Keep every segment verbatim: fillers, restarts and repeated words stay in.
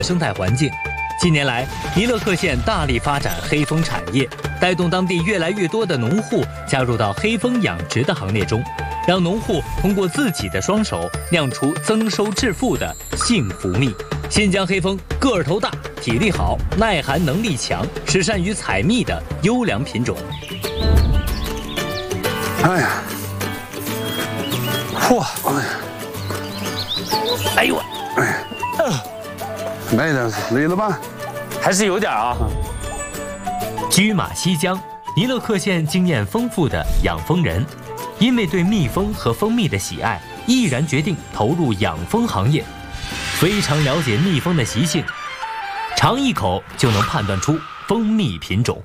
生态环境。近年来，尼勒克县大力发展黑蜂产业，带动当地越来越多的农户加入到黑蜂养殖的行列中，让农户通过自己的双手酿出增收致富的幸福蜜。新疆黑蜂个儿头大，体力好，耐寒能力强，是善于采蜜的优良品种。 哎呀，嚯， 哎呦， 哎，累点累了吧？ 还是有点啊。居马西江，尼勒克县经验丰富的养蜂人，因为对蜜蜂和蜂蜜的喜爱，毅然决定投入养蜂行业，非常了解蜜蜂的习性，尝一口就能判断出蜂蜜品种。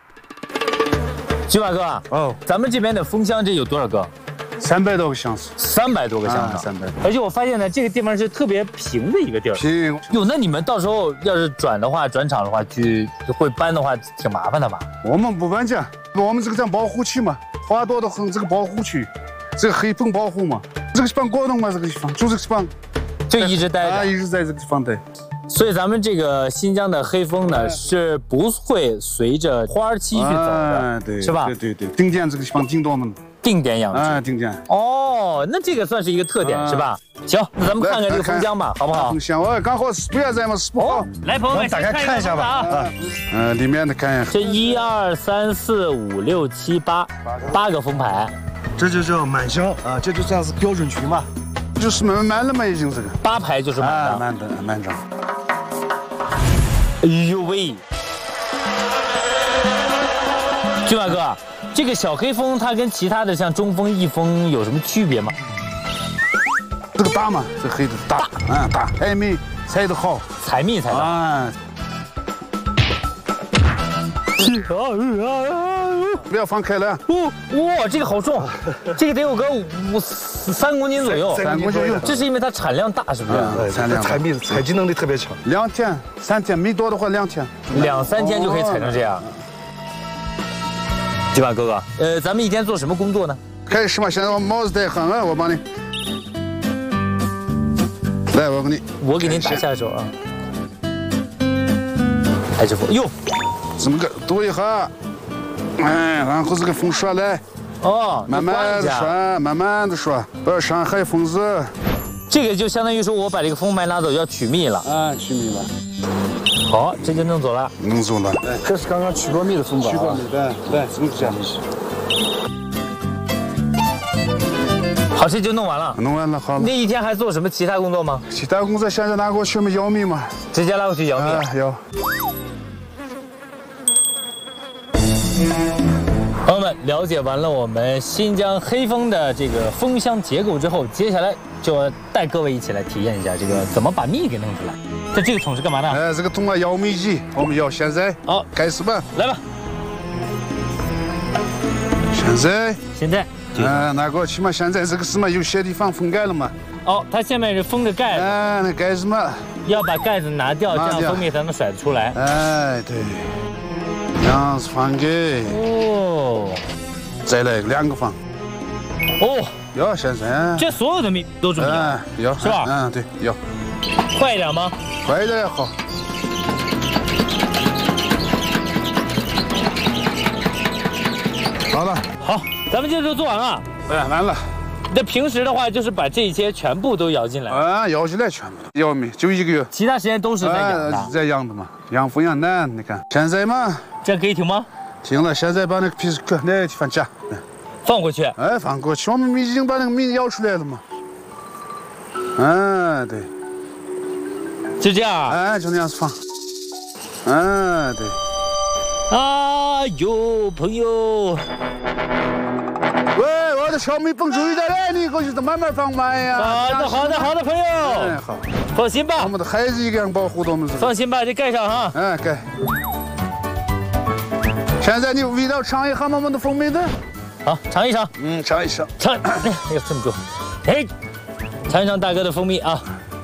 居马哥，哦，咱们这边的蜂箱这有多少个？ 三百多个箱子， 三百多个箱子， 三百。 而且我发现呢，这个地方是特别平的一个地儿。 平。 哟，那你们到时候要是转的话，转场的话，去会搬的话，挺麻烦的吧？ 我们不搬家，我们这个叫保护区嘛，花多的很，这个保护区，这个黑蜂保护嘛，这个地方过冬嘛，这个地方就这个地方， 就一直待着， 啊，一直在这个地方待。 所以咱们这个新疆的黑蜂呢，是不会随着花期去走的， 对， 是吧？ 对对对，定点这个地方定多嘛。 定点养殖， 啊，定点。 哦，那这个算是一个特点，是吧？行，那咱们看看这个蜂箱吧，好不好？ 蜂箱，我刚好是不要在嘛，是不好。 来，朋友们， 打开看一下吧。啊，嗯，里面的看一下。 这一二三四五六七八，八个蜂排， 这就叫满箱啊，这就算是标准群嘛。 就是满满了嘛，已经这个。 八排就是满的， 满的满张。 哎呦喂！军马哥，这个小黑蜂它跟其他的像中蜂、翼蜂有什么区别吗？ 这个大嘛，这黑的大，嗯大，采蜜采得好， 采蜜采得好。啊！ 不要放开了。 哦，哇，这个好重，这个得有个五三公斤左右。 三公斤左右。 这是因为它产量大，是不是？ 产量采蜜采集能力特别强。 两天、三天，蜜多的话两天， 两三天就可以采成这样。军马哥哥，呃，咱们一天做什么工作呢？ 开始嘛，现在我帽子戴好了，我帮你。来，我给你， 我给您打下手啊。哎，师傅，哟， 这么个读一下，哎，然后这个蜂刷来， 哦， 慢慢的刷，慢慢的刷，不要伤害蜂子。 这个就相当于说我把这个蜂排拿走要取蜜了啊，取蜜了。 好，这就弄走了， 弄走了。 这是刚刚取过蜜的蜂吧？ 取过蜜的，来，这么这样。 好，这就弄完了。 弄完了，好了。 那一天还做什么其他工作吗？ 其他工作现在拿过去我们摇蜜嘛， 直接拉过去摇蜜。 啊，摇。 朋友们，了解完了我们新疆黑蜂的这个蜂箱结构之后，接下来就要带各位一起来体验一下这个怎么把蜜给弄出来。这这个桶是干嘛的？ 哎，这个桶啊，摇蜜机，我们摇。现在好， 开始吧， 来吧。 现在， 现在， 嗯，拿过去嘛。现在这个是嘛，有些地方封盖了嘛。 哦，它下面是封着盖子。 哎，那盖子嘛， 要把盖子拿掉，这样蜂蜜才能甩得出来。 哎，对，这样子放给。 哦。 再来两个放。 哦。 要现在。 这所有的蜜都这么摇， 要是吧？ 嗯，对，要。 快一点吗？ 快一点也好。好了， 好，咱们这就做完了。 哎，完了。 那平时的话，就是把这些全部都摇进来。 啊，摇进来全部。摇蜜就一个月， 其他时间都是在养的。 在养的嘛，养蜂养蛋，你看。现在嘛， 这样可以停吗？ 停了。现在把那个皮壳那个地方夹， 放回去。 哎，放过去。我们已经把那个蜜摇出来了嘛。嗯，对。 就这样。 哎，就那样子放。嗯，对。 啊哟，朋友。 喂，我的小蜜蜂注意点来，你过去慢慢放慢呀。 好的，好的，好的，朋友。 哎，好。 放心吧， 我们的孩子一样保护我们。 放心吧，这盖上哈。 哎，盖。现在你味道尝一下我们的蜂蜜的。 好，尝一尝。 嗯，尝一尝。 尝，哎呀，这么重。哎，尝一尝大哥的蜂蜜啊。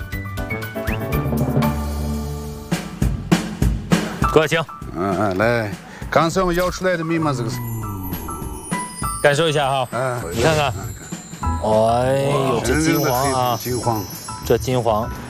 哥，请。 嗯嗯，来，刚才我们摇出来的蜜嘛，这个是。 感受一下哈。嗯，你看看。哎呦，这金黄啊！ 金黄。 这金黄。